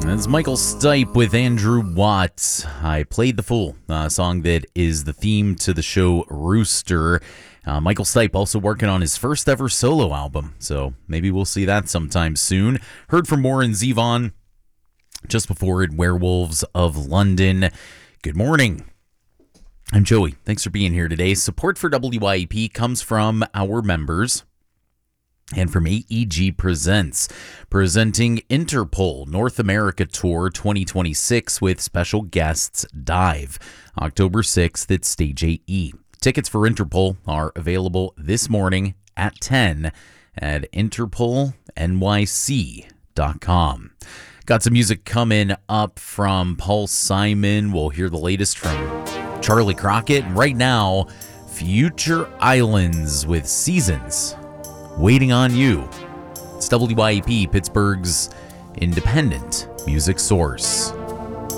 That's Michael Stipe with Andrew Watt. I played The Fool, a song that is the theme to the show Rooster. Michael Stipe also working on his first ever solo album, so maybe we'll see that sometime soon. Heard from Warren Zevon just before it, Werewolves of London. Good morning. I'm Joey. Thanks for being here today. Support for WYEP comes from our members and from AEG Presents, presenting Interpol North America Tour 2026 with special guests Dive, October 6th at Stage AE. Tickets for Interpol are available this morning at 10 at interpolnyc.com. Got some music coming up from Paul Simon. We'll hear the latest from Charlie Crockett. And right now, Future Islands with Seasons Waiting on You. It's WYEP, Pittsburgh's independent music source.